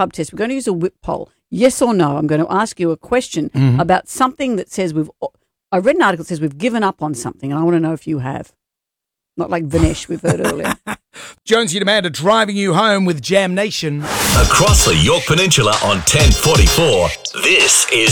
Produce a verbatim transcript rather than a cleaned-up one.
pub test. We're going to use a whip poll. Yes or no? I'm going to ask you a question mm-hmm. about something that says we've. I read an article that says we've given up on something, and I want to know if you have. Not like Vinesh we've heard earlier. Jonesy and Amanda driving you home with Jam Nation. Across the Yorke Peninsula on ten forty-four, this is